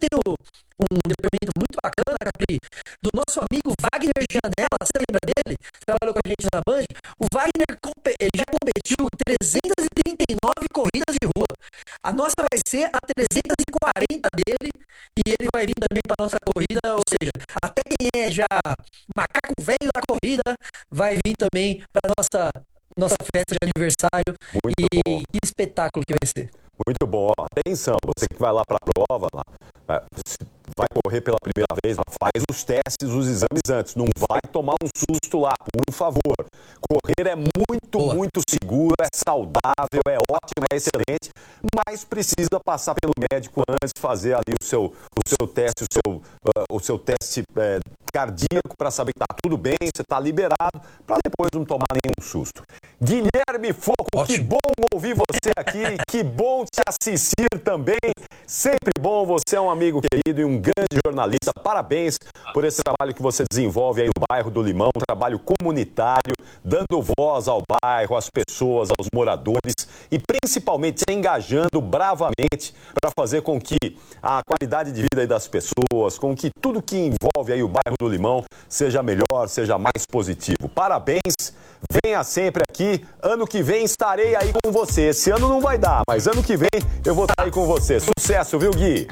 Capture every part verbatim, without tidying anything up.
ter o- um depoimento muito bacana, Capri, do nosso amigo Wagner Janela. Você lembra dele? Trabalhou com a gente na Band. O Wagner compe- ele já competiu em trezentas e trinta e nove corridas de rua. A nossa vai ser a trezentas e quarenta dele, e ele vai vir também para nossa corrida, ou seja, até quem é já macaco velho da corrida vai vir também para nossa nossa festa de aniversário. Muito E bom. que espetáculo que vai ser. Muito bom. Ó, atenção, você que vai lá para a prova, lá, é, vai correr pela primeira vez, faz os testes, os exames antes. Não vai tomar um susto lá, por favor. Correr é muito, Boa. muito seguro, é saudável, é ótimo, é excelente, mas precisa passar pelo médico antes de fazer ali o seu, o seu teste, o seu, uh, o seu teste é, cardíaco para saber que está tudo bem, você está liberado, para depois não tomar nenhum susto. Guilherme Foco, Ótimo. que bom ouvir você aqui, que bom te assistir também. Sempre bom, você é um amigo querido e um grande jornalista. Parabéns por esse trabalho que você desenvolve aí no bairro do Limão, um trabalho comunitário, dando voz ao bairro, às pessoas, aos moradores e principalmente se engajando bravamente para fazer com que a qualidade de vida aí das pessoas, com que tudo que envolve aí o bairro do Limão seja melhor, seja mais positivo. Parabéns, venha sempre aqui. Ano que vem estarei aí com você. Esse ano não vai dar, mas ano que vem eu vou estar aí com você. Sucesso, viu, Gui?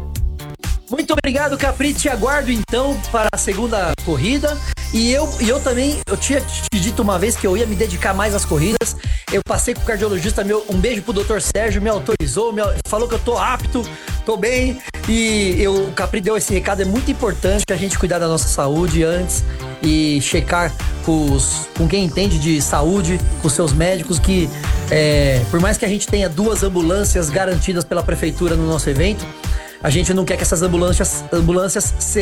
Muito obrigado, Capri. Te aguardo então para a segunda corrida. E eu, e eu também, eu tinha te dito uma vez que eu ia me dedicar mais às corridas. Eu passei com o cardiologista meu, um beijo pro doutor Sérgio, me autorizou, me, falou que eu tô apto, tô bem. E eu, o Capri deu esse recado, é muito importante a gente cuidar da nossa saúde antes e checar com, os, com quem entende de saúde, com seus médicos, que é, por mais que a gente tenha duas ambulâncias garantidas pela prefeitura no nosso evento, a gente não quer que essas ambulâncias, ambulâncias